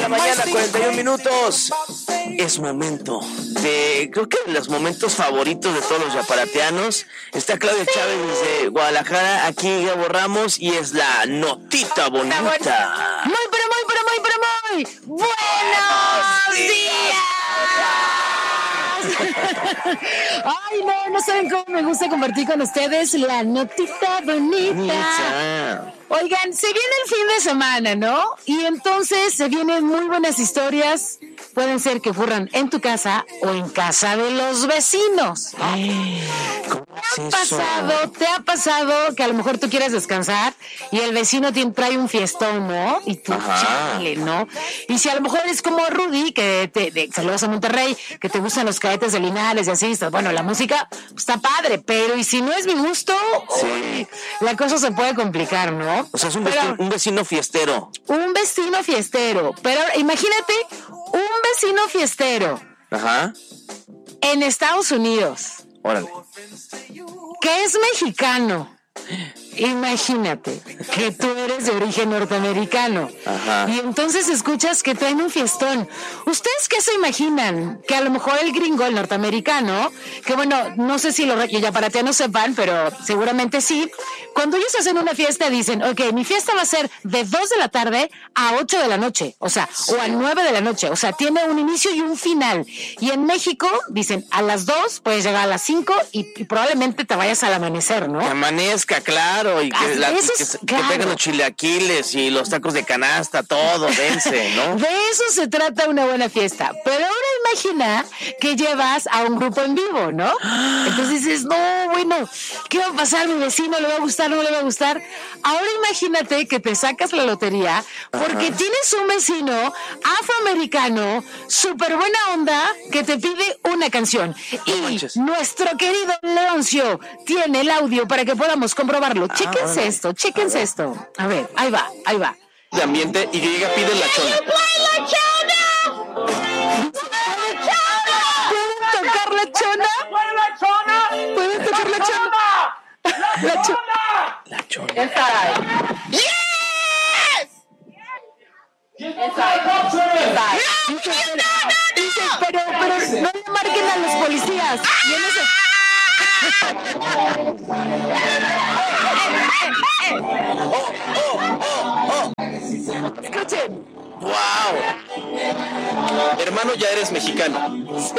mañana, 41 minutos. Es momento creo que de los momentos favoritos de todos los yaparateanos. Está Claudia Chávez desde Guadalajara, aquí Gabo Ramos, y es la notita bonita. Muy buenos días. Ay, no saben cómo me gusta compartir con ustedes la notita bonita. Oigan, se viene el fin de semana, ¿no? Y entonces se vienen muy buenas historias. Pueden ser que ocurran en tu casa o en casa de los vecinos. ¿Te ha pasado que a lo mejor tú quieres descansar y el vecino trae un fiestón, ¿no? Y tú, chale, ¿no? Y si a lo mejor es como Rudy, que saludos a Monterrey, que te gustan los cadetes de Linares y así, bueno, la música está padre, pero y si no es mi gusto, la cosa se puede complicar, ¿no? O sea, es un vecino fiestero. Un vecino fiestero. Pero imagínate, un vecino fiestero. Ajá. En Estados Unidos. Órale. Que es mexicano. Imagínate que tú eres de origen norteamericano. Ajá. Y entonces escuchas que traen un fiestón. ¿Ustedes qué se imaginan? Que a lo mejor el gringo, el norteamericano, que bueno, no sé si los yaparateanos sepan, pero seguramente sí, cuando ellos hacen una fiesta dicen, ok, mi fiesta va a ser de 2 de la tarde a 8 de la noche, o sea, o a 9 de la noche, o sea, tiene un inicio y un final. Y en México dicen, a las 2 puedes llegar a las 5 y probablemente te vayas al amanecer, ¿no? Que amanezca, claro. Y que tengan los chilaquiles y los tacos de canasta, todo, dense, ¿no? De eso se trata una buena fiesta. Pero ahora imagina que llevas a un grupo en vivo, ¿no? Entonces dices, no, bueno, ¿qué va a pasar? ¿Mi vecino le va a gustar, no le va a gustar? Ahora imagínate que te sacas la lotería porque tienes un vecino afroamericano, súper buena onda, que te pide una canción. Y nuestro querido Leoncio tiene el audio para que podamos comprobarlo. Chéquense esto. A ver, ahí va. De ambiente y que llega, pide la chona. ¿Pueden tocar la chona? ¿Pueden tocar la chona? La chona. Inside. Yes! Dice, pero no le marquen a los policías. Y en ese... Escuchen. ¡Wow! Hermano, ya eres mexicano. Sí.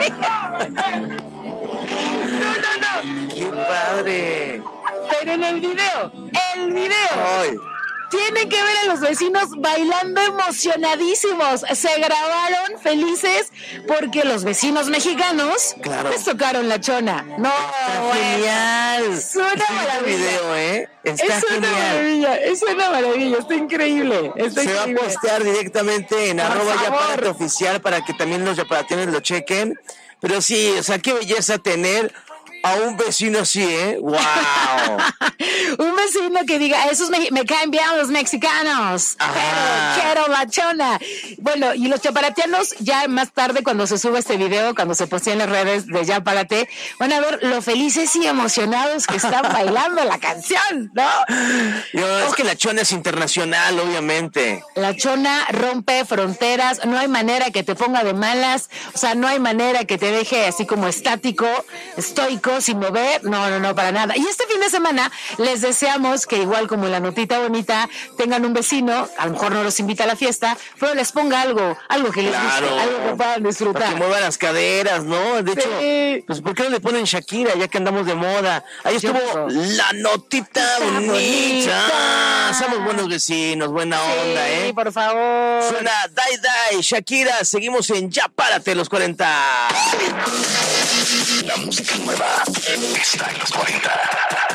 No. ¡Qué padre! Pero en el video. Ay. Tienen que ver a los vecinos bailando emocionadísimos. Se grabaron felices porque los vecinos mexicanos les tocaron la chona. No, está genial. Es una maravilla. Video, está genial. Es una maravilla, está increíble. Se va a postear directamente en @yaparateoficial para que también los yaparateanos lo chequen. Pero sí, o sea, qué belleza tener a un vecino así, ¡wow! Un vecino que diga, esos me caen bien los mexicanos, pero quiero la chona. Bueno, y los yaparateanos, ya más tarde cuando se suba este video, cuando se postea en las redes de Yaparate, van a ver lo felices y emocionados que están bailando la canción, ¿no? Es que la chona es internacional, obviamente. La chona rompe fronteras, no hay manera que te ponga de malas, o sea, no hay manera que te deje así como estático, estoico, sin mover, no, para nada. Y este fin de semana les deseamos que igual como la notita bonita, tengan un vecino, a lo mejor no los invita a la fiesta, pero les ponga algo que les guste, algo que puedan disfrutar. Para que muevan las caderas, ¿no? De hecho, pues ¿por qué no le ponen Shakira, ya que andamos de moda? Ahí estuvo la notita bonita. Somos buenos vecinos, buena onda, Sí, por favor. Suena Dai, Shakira, seguimos en Ya Párate los 40. La música nueva está en los 40.